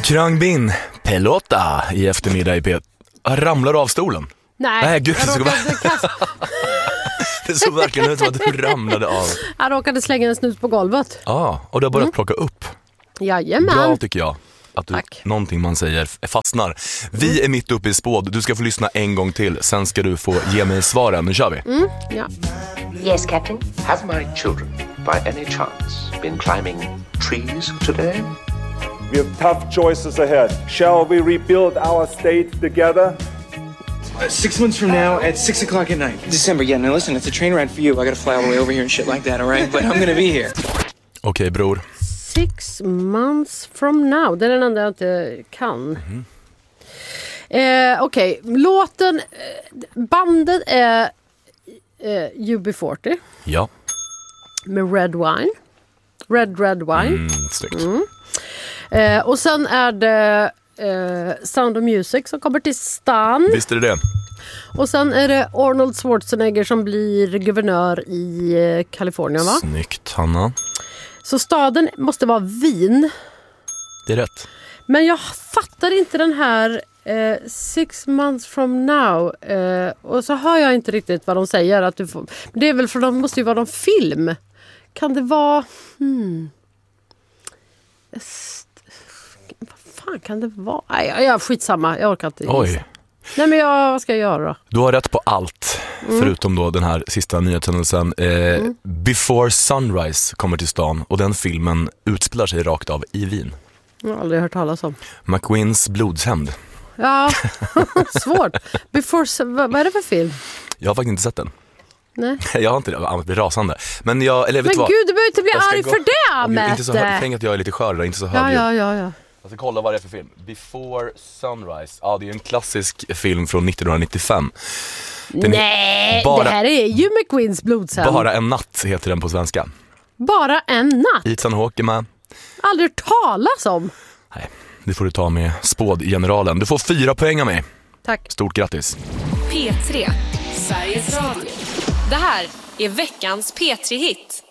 Krang Bin, pelota i eftermiddag i P1. Ramlar du av stolen? Nej, gud, det såg verkligen ut som att du ramlade av. Jag råkade slänga en snus på golvet. Ja, och du har börjat plocka upp. Jajamän. Bra tycker jag. Att Tack. Någonting man säger fastnar. Vi är mitt uppe i spåd. Du ska få lyssna en gång till. Sen ska du få ge mig svaren. Nu kör vi. Ja. Yes, Captain. Have my children, by any chance, been climbing trees today? We have tough choices ahead. Shall we rebuild our state together? 6 months from now at 6 o'clock at night. December, yeah, now listen, it's a train ride for you. I gotta fly all the way over here and shit like that, all right? But I'm gonna be here. Okej, bror. 6 months from now. Det är den enda jag inte kan. Okej, låten... bandet är UB40. Ja. Med Red Wine. Red Wine. Snyggt. Och sen är det Sound of Music som kommer till stan. Visst är det. Och sen är det Arnold Schwarzenegger som blir guvernör i Kalifornien, va? Snyggt, Hanna. Så staden måste vara Wien. Det är rätt. Men jag fattar inte den här 6 months from now. Och så hör jag inte riktigt vad de säger. Att du får, det är väl för de måste ju vara någon film. Kan det vara... Vad fan kan det vara? Nej, jag skitsamma. Jag orkar inte. Oj. Nej, men vad ska jag göra då? Du har rätt på allt. Förutom då den här sista nyhetshändelsen. Before Sunrise kommer till stan. Och den filmen utspelar sig rakt av i Wien. Jag har aldrig hört talas om. McQueens blodshämnd. Ja, svårt. Vad är det för film? Jag har faktiskt inte sett den. Nej. Jag har inte det, jag blir rasande. Men gud, du behöver inte bli arg för det, Mette. Tänk att jag är lite skör, inte så hög. Ja. Jag ska kolla vad det är för film. Before Sunrise. Ja, det är en klassisk film från 1995. Nej, det här är ju McQueens blodshämnd. Bara en natt heter den på svenska. Bara en natt? Ethan Hawke med. Aldrig talas om. Nej, det får du ta med spådgeneralen. Du får 4 poäng av mig. Tack. Stort grattis. P3, Sveriges Radio. Det här är veckans P3-hit.